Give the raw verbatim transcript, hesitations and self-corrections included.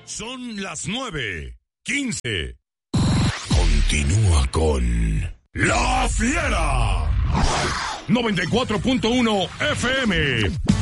Son las nueve quince. Continúa con La Fiera. noventa y cuatro punto uno F M.